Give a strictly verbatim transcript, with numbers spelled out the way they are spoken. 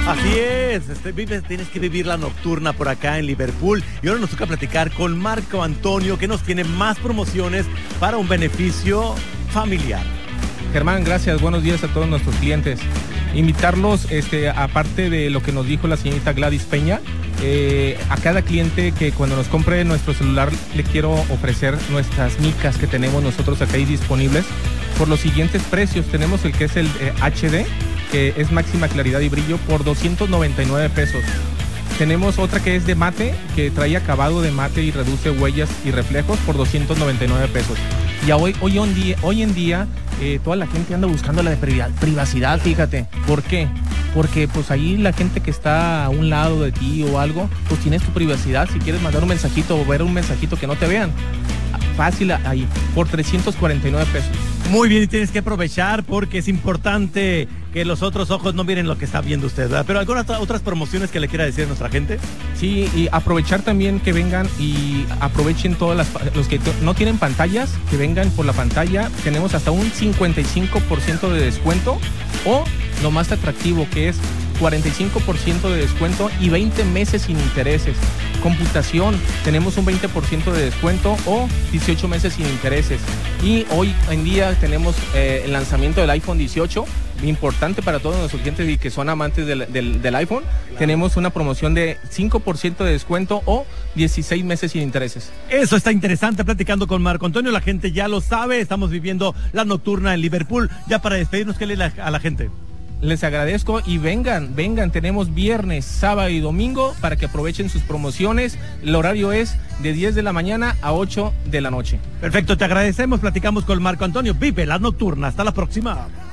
Así es, este, vives, tienes que vivir la nocturna por acá en Liverpool. Y ahora nos toca platicar con Marco Antonio, que nos tiene más promociones para un beneficio familiar. Germán, gracias, buenos días a todos nuestros clientes. Invitarlos, este, aparte de lo que nos dijo la señorita Gladys Peña, eh, a cada cliente que cuando nos compre nuestro celular le quiero ofrecer nuestras micas que tenemos nosotros acá ahí disponibles por los siguientes precios. Tenemos el que es el eh, H D, que es máxima claridad y brillo, por doscientos noventa y nueve pesos. Tenemos otra que es de mate, que trae acabado de mate y reduce huellas y reflejos por doscientos noventa y nueve pesos. Y hoy, hoy, en día, hoy en día eh, toda la gente anda buscando la de privacidad, fíjate. ¿Por qué? Porque pues ahí la gente que está a un lado de ti o algo, pues tienes tu privacidad. Si quieres mandar un mensajito o ver un mensajito que no te vean, fácil ahí, por trescientos cuarenta y nueve pesos. Muy bien, y tienes que aprovechar porque es importante que los otros ojos no miren lo que está viendo usted, ¿verdad? Pero ¿algunas otras promociones que le quiera decir a nuestra gente? Sí, y aprovechar también que vengan y aprovechen todas las, los que no tienen pantallas, que vengan por la pantalla. Tenemos hasta un cincuenta y cinco por ciento de descuento, o lo más atractivo, que es cuarenta y cinco por ciento de descuento y veinte meses sin intereses. Computación, tenemos un veinte por ciento de descuento o dieciocho meses sin intereses. Y hoy en día tenemos eh, el lanzamiento del iPhone dieciocho, importante para todos nuestros clientes y que son amantes del, del, del iPhone. Claro. Tenemos una promoción de cinco por ciento de descuento o dieciséis meses sin intereses. Eso está interesante, platicando con Marco Antonio, la gente ya lo sabe, estamos viviendo la nocturna en Liverpool. Ya para despedirnos, ¿qué le da a la gente? Les agradezco y vengan, vengan, tenemos viernes, sábado y domingo para que aprovechen sus promociones. El horario es de diez de la mañana a ocho de la noche. Perfecto, te agradecemos, platicamos con Marco Antonio. Vive la nocturna, hasta la próxima.